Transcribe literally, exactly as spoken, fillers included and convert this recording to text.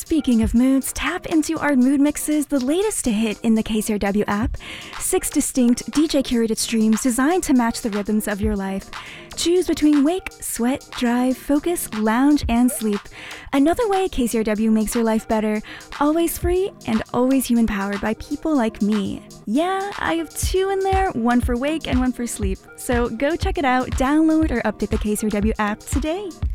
Speaking of moods, tap into our mood mixes, the latest to hit in the K C R W app. Six distinct D J-curated streams designed to match the rhythms of your life. Choose between wake, sweat, drive, focus, lounge, and sleep. Another way K C R W makes your life better. Always free and always human-powered by people like me. Yeah, I have two in there, one for wake and one for sleep. So go check it out, download or update the K C R W app today.